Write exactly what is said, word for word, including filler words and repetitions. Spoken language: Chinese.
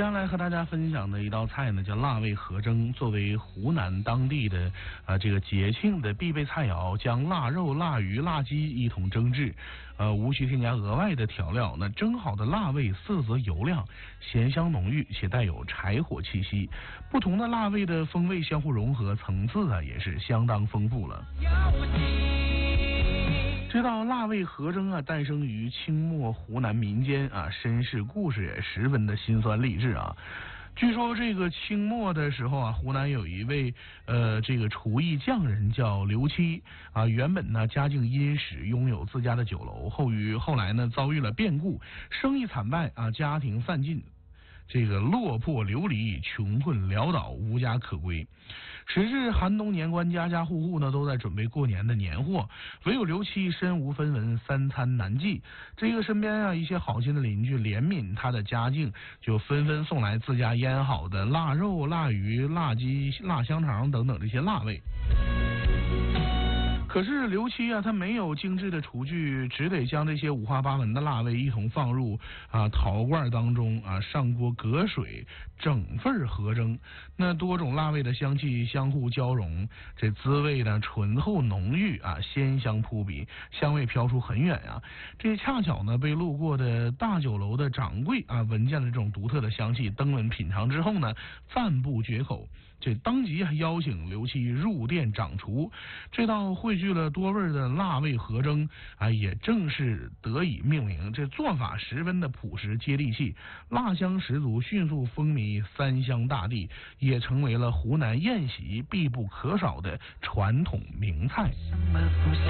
接下来和大家分享的一道菜呢，叫腊味合蒸。作为湖南当地的啊、呃、这个节庆的必备菜肴，将腊肉、腊鱼、腊鸡一同蒸制，呃，无需添加额外的调料。那蒸好的腊味色泽油亮，咸香浓郁，且带有柴火气息。不同的腊味的风味相互融合，层次啊也是相当丰富了。这道腊味合蒸啊，诞生于清末湖南民间啊，身世故事也十分的辛酸励志啊。据说这个清末的时候啊，湖南有一位呃这个厨艺匠人叫刘七啊，原本呢家境殷实，拥有自家的酒楼，后于后来呢遭遇了变故，生意惨败啊，家庭散尽。这个落魄流离，穷困潦倒，无家可归。时至寒冬年关，家家户户呢都在准备过年的年货，唯有刘七身无分文，三餐难继。这个身边啊一些好心的邻居怜悯他的家境，就纷纷送来自家腌好的腊肉、腊鱼、腊鸡、腊香肠等等这些腊味。可是刘七啊，他没有精致的厨具，只得将这些五花八门的腊味一同放入啊陶罐当中啊，上锅隔水，整份合蒸。那多种腊味的香气相互交融，这滋味呢醇厚浓郁啊，鲜香扑鼻，香味飘出很远啊。这恰巧呢被路过的大酒楼的掌柜啊闻见了这种独特的香气，登门品尝之后呢，赞不绝口。这当即还邀请刘七入店掌厨，这道汇聚了多味的腊味合蒸啊，也正是得以命名。这做法十分的朴实接地气，辣香十足，迅速风靡三湘大地，也成为了湖南宴席必不可少的传统名菜。